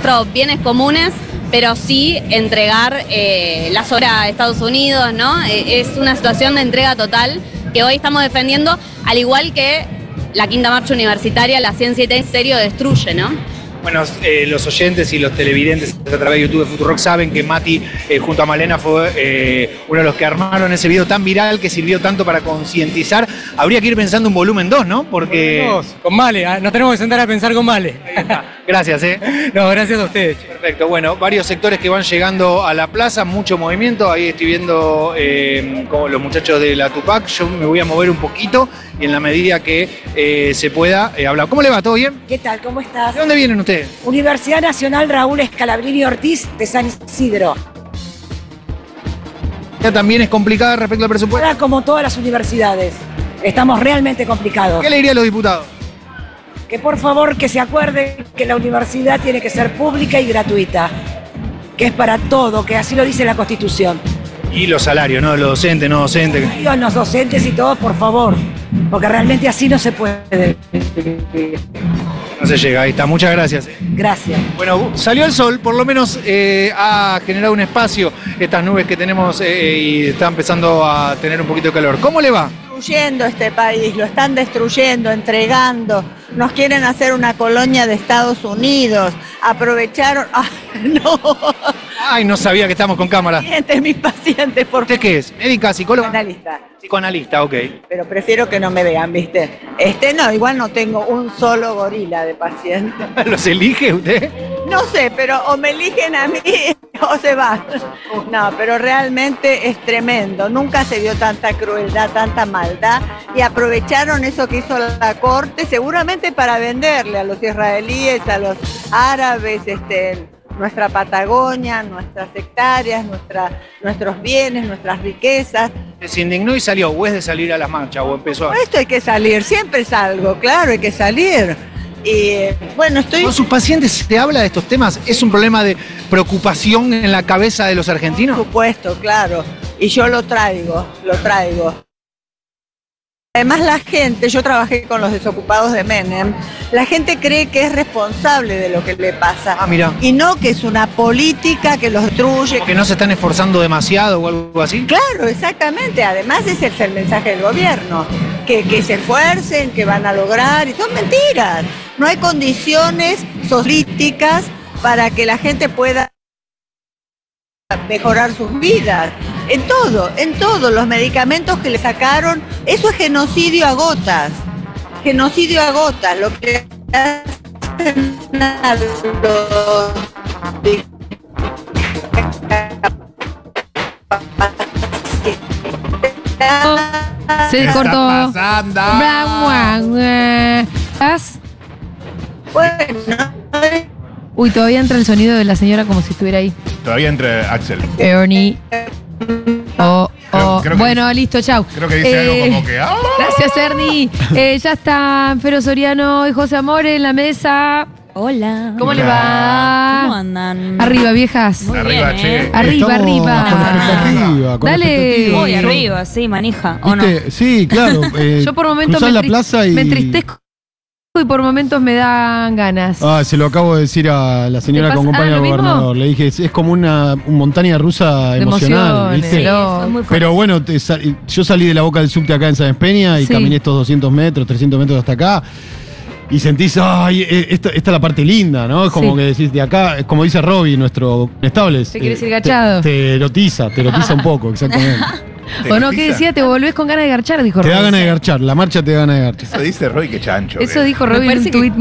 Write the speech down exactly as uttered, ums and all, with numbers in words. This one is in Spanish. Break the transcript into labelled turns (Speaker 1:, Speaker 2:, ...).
Speaker 1: nuestros bienes comunes, pero sí entregar eh, las obras a Estados Unidos, ¿no? Eh, es una situación de entrega total que hoy estamos defendiendo, al igual que la quinta marcha universitaria, la ciencia y en serio destruye, ¿no?
Speaker 2: Bueno, eh, los oyentes y los televidentes a través de YouTube de Futurock saben que Mati, eh, junto a Malena, fue eh, uno de los que armaron ese video tan viral que sirvió tanto para concientizar. Habría que ir pensando en volumen dos, ¿no? Porque...
Speaker 3: Dos, con Male, ¿eh? Nos tenemos que sentar a pensar con Male.
Speaker 2: Gracias, ¿eh?
Speaker 3: No, gracias a ustedes.
Speaker 2: Perfecto, bueno, varios sectores que van llegando a la plaza, mucho movimiento. Ahí estoy viendo eh, como los muchachos de la Tupac. Yo me voy a mover un poquito y en la medida que eh, se pueda eh, hablar. ¿Cómo le va? ¿Todo bien?
Speaker 4: ¿Qué tal? ¿Cómo estás?
Speaker 2: ¿De dónde vienen ustedes?
Speaker 4: Universidad Nacional Raúl Scalabrini Ortiz de San Isidro.
Speaker 2: Ya también es complicada respecto al presupuesto.
Speaker 4: Ahora, como todas las universidades, estamos realmente complicados.
Speaker 2: ¿Qué le diría a los diputados?
Speaker 4: Que por favor que se acuerden que la universidad tiene que ser pública y gratuita, que es para todo, que así lo dice la Constitución.
Speaker 2: Y los salarios, ¿no? Los docentes, no docentes.
Speaker 4: Dios, los docentes y todos, por favor, porque realmente así no se puede.
Speaker 2: No se llega, ahí está. Muchas gracias.
Speaker 4: Gracias.
Speaker 2: Bueno, salió el sol, por lo menos eh, ha generado un espacio estas nubes que tenemos eh, y está empezando a tener un poquito de calor. ¿Cómo le va?
Speaker 5: Destruyendo este país, lo están destruyendo, entregando. Nos quieren hacer una colonia de Estados Unidos. Aprovecharon. ¡Ah, no!
Speaker 2: Ay, no sabía que estamos con cámara.
Speaker 5: Pacientes, mis pacientes, por
Speaker 2: ¿Usted qué es? ¿Médica, psicóloga?
Speaker 5: Analista.
Speaker 2: Psicoanalista, ok.
Speaker 5: Pero prefiero que no me vean, ¿viste? Este no, igual no tengo un solo gorila de paciente.
Speaker 2: ¿Los elige usted?
Speaker 5: No sé, pero o me eligen a mí o se van. No, pero realmente es tremendo. Nunca se vio tanta crueldad, tanta maldad. Y aprovecharon eso que hizo la corte, seguramente para venderle a los israelíes, a los árabes, este, nuestra Patagonia, nuestras hectáreas, nuestra, nuestros bienes, nuestras riquezas.
Speaker 2: ¿Se indignó y salió? ¿O es de salir a las marchas? ¿O empezó a...?
Speaker 5: Esto hay que salir, siempre salgo, claro, hay que salir. Y bueno, estoy...
Speaker 2: ¿Con sus pacientes se habla de estos temas? ¿Es un problema de preocupación en la cabeza de los argentinos?
Speaker 5: Por supuesto, claro. Y yo lo traigo, lo traigo. Además la gente, yo trabajé con los desocupados de Menem, la gente cree que es responsable de lo que le pasa.
Speaker 2: Ah, mira.
Speaker 5: Y no que es una política que los destruye.
Speaker 2: ¿Que no se están esforzando demasiado o algo así?
Speaker 5: Claro, exactamente. Además ese es el mensaje del gobierno. Que, que se esfuercen, que van a lograr. Y son mentiras. No hay condiciones políticas para que la gente pueda mejorar sus vidas. En todo, en todo, los medicamentos que le sacaron, eso es genocidio a gotas, genocidio a gotas, lo que hacen a los...
Speaker 6: Se cortó.
Speaker 5: Bueno,
Speaker 6: Uy, todavía entra el sonido de la señora como si estuviera ahí.
Speaker 7: Todavía entra Axel.
Speaker 6: Ernie. Oh, oh.
Speaker 7: Creo- creo que
Speaker 6: bueno, listo, chau.
Speaker 7: Creo que dice algo como que... ¡ah!
Speaker 6: Gracias, Ernie. Eh, ya están Fero Soriano y José Amor en la mesa.
Speaker 8: Hola.
Speaker 6: ¿Cómo le
Speaker 7: Hola.
Speaker 6: va?
Speaker 8: ¿Cómo andan?
Speaker 6: Arriba, viejas.
Speaker 8: Muy
Speaker 7: Arriba,
Speaker 8: bien,
Speaker 7: che.
Speaker 8: ¿eh?
Speaker 6: Arriba,
Speaker 9: Estamos
Speaker 6: arriba.
Speaker 9: Con expectativa, con
Speaker 6: Dale.
Speaker 9: expectativa.
Speaker 8: Muy arriba, sí, manija. ¿O no?
Speaker 9: ¿Viste? Sí, claro. eh,
Speaker 6: Yo por momentos
Speaker 9: cruzás
Speaker 6: me,
Speaker 9: la
Speaker 6: entri-
Speaker 9: plaza y...
Speaker 6: me entristezco y por momentos me dan ganas.
Speaker 9: Ah, se lo acabo de decir a la señora
Speaker 6: ¿Te
Speaker 9: que
Speaker 6: pasa-
Speaker 9: acompaña
Speaker 6: ah,
Speaker 9: al
Speaker 6: lo mismo?
Speaker 9: gobernador. Le dije, es, es como una, una montaña rusa
Speaker 6: De
Speaker 9: emocional,
Speaker 6: emociones,
Speaker 9: ¿viste?
Speaker 6: lo-
Speaker 8: Son muy
Speaker 9: Pero bueno, te sal- yo salí de la boca del subte acá en Sáenz Peña y
Speaker 6: Sí.
Speaker 9: caminé estos doscientos metros, trescientos metros hasta acá. Y sentís, ay, eh, esta, esta es la parte linda, ¿no? Es como
Speaker 6: Sí.
Speaker 9: que decís, de acá, es como dice Robbie, nuestro estable.
Speaker 6: ¿Te quieres ir gachado?
Speaker 9: Te, te erotiza, te erotiza un poco, exactamente.
Speaker 6: ¿O no? ¿Qué decía? Te volvés con ganas de garchar, dijo
Speaker 9: Te da
Speaker 6: Robin.
Speaker 9: ganas de garchar, la marcha te da ganas de garchar.
Speaker 7: Eso dice Roy, que chancho.
Speaker 6: Eso
Speaker 7: que-
Speaker 6: dijo
Speaker 8: Me
Speaker 6: Robin en
Speaker 8: parece
Speaker 6: un
Speaker 8: que
Speaker 6: tuit